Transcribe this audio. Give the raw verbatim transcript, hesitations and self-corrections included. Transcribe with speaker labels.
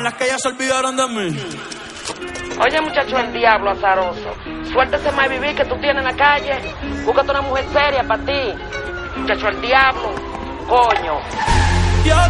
Speaker 1: las que ya se olvidaron de mí.
Speaker 2: Oye, muchacho, el diablo azaroso. Suéltese más vivir que tú tienes en la calle. Búscate una mujer seria para ti. Muchacho, el diablo. Coño.